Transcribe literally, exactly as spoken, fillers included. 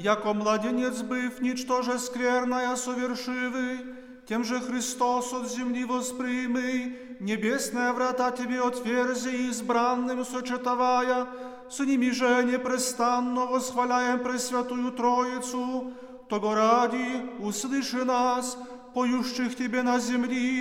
яко младенец быв, ничтоже скверная совершивый, тем же Христос от земли воспримый, небесные врата тебе отверзи, избранным сочетовая, с ними же непрестанно восхваляем Пресвятую Троицу, того ради услыши нас, поющих тебе на земли,